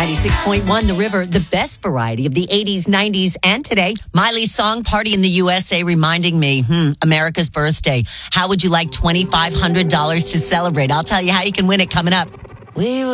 96.1 The River, the best variety of the 80s, 90s, and today. Miley's song Party in the USA reminding me, America's birthday. How would you like $2,500 to celebrate? I'll tell you how you can win it coming up.